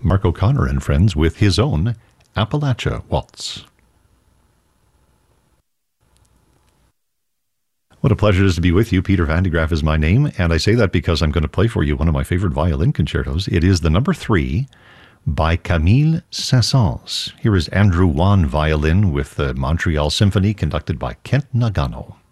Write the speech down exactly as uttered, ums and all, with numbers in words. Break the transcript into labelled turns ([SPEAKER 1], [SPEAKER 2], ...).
[SPEAKER 1] Mark O'Connor and friends with his own Appalachia Waltz. What a pleasure it is to be with you. Peter Van de Graaff is my name, and I say that because I'm going to play for you one of my favorite violin concertos. It is the number three by Camille Saint-Saëns. Here is Andrew Wan violin with the Montreal Symphony conducted by Kent Nagano.